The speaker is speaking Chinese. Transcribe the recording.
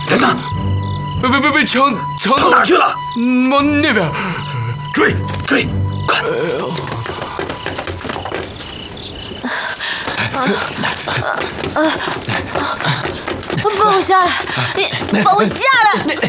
人呢？ 被抢跑哪去了？ 往那边。 追，快！ 放我下来！你放我下来！